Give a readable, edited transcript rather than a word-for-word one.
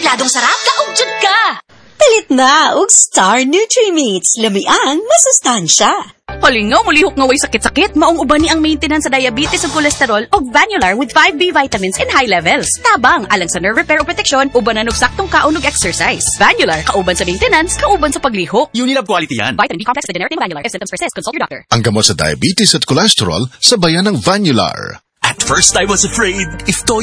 Siguradong sarap, kaugjud ka! Palit na og Star Nutri-Mates. Lamiang masustansya. Halingaw, mulihok nga way sakit-sakit. Maong uban ni ang maintenance sa diabetes ug kolesterol og Vanular with 5B vitamins in high levels. Tabang, alang sa nerve repair o protection, uban na saktong kaon ug exercise. Vanular, kauban sa maintenance, kauban sa paglihok. Unilab quality yan. Vitamin B complex with generic Vanular. If symptoms persist, consult your doctor. Ang gamot sa diabetes at kolesterol, sabayan ng Vanular. At first I was afraid if